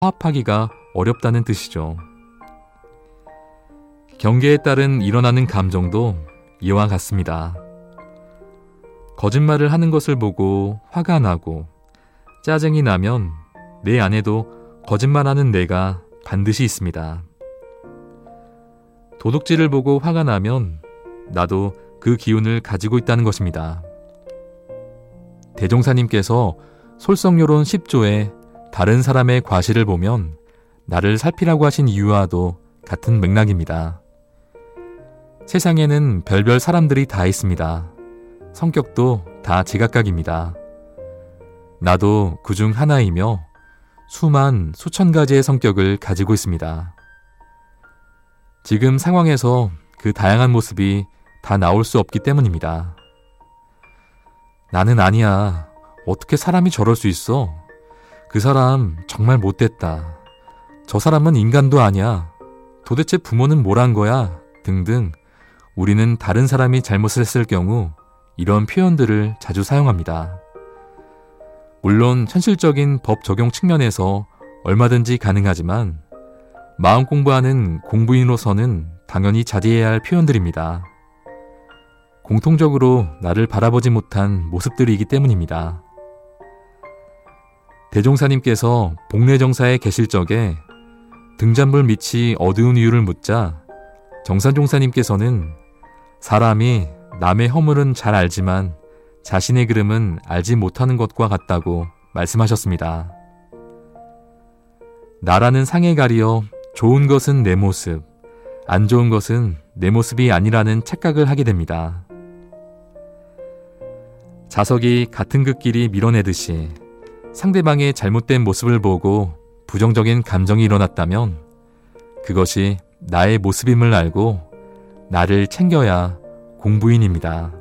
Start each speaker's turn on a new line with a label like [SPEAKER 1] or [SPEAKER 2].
[SPEAKER 1] 화합하기가 어렵다는 뜻이죠. 경계에 따른 일어나는 감정도 이와 같습니다. 거짓말을 하는 것을 보고 화가 나고 짜증이 나면 내 안에도 거짓말하는 내가 반드시 있습니다. 도둑질을 보고 화가 나면 나도 그 기운을 가지고 있다는 것입니다. 대종사님께서 솔성요론 10조에 다른 사람의 과실을 보면 나를 살피라고 하신 이유와도 같은 맥락입니다. 세상에는 별별 사람들이 다 있습니다. 성격도 다 제각각입니다. 나도 그중 하나이며 수천 가지의 성격을 가지고 있습니다. 지금 상황에서 그 다양한 모습이 다 나올 수 없기 때문입니다. 나는 아니야. 어떻게 사람이 저럴 수 있어? 그 사람 정말 못됐다. 저 사람은 인간도 아니야. 도대체 부모는 뭘 한 거야? 등등 우리는 다른 사람이 잘못을 했을 경우 이런 표현들을 자주 사용합니다. 물론 현실적인 법 적용 측면에서 얼마든지 가능하지만 마음 공부하는 공부인으로서는 당연히 자제해야 할 표현들입니다. 공통적으로 나를 바라보지 못한 모습들이기 때문입니다. 대종사님께서 복례정사에 계실 적에 등잔불 밑이 어두운 이유를 묻자 정산종사님께서는 사람이 남의 허물은 잘 알지만 자신의 그름은 알지 못하는 것과 같다고 말씀하셨습니다. 나라는 상에 가리어 좋은 것은 내 모습, 안 좋은 것은 내 모습이 아니라는 착각을 하게 됩니다. 자석이 같은 극끼리 밀어내듯이 상대방의 잘못된 모습을 보고 부정적인 감정이 일어났다면 그것이 나의 모습임을 알고 나를 챙겨야 공부인입니다.